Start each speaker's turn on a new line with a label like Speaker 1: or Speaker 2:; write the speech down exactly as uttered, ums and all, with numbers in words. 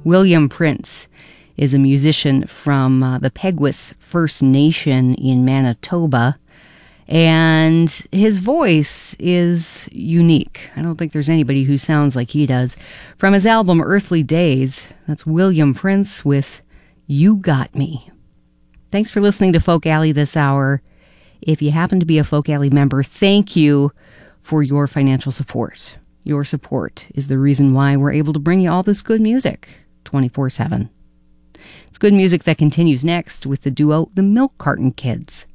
Speaker 1: William Prince is a musician from uh, the Peguis First Nation in Manitoba, and his voice is unique. I don't think there's anybody who sounds like he does. From his album Earthly Days, that's William Prince with You Got Me. Thanks for listening to Folk Alley this hour. If you happen to be a Folk Alley member, thank you for your financial support. Your support is the reason why we're able to bring you all this good music twenty-four seven. It's good music that continues next with the duo The Milk Carton Kids.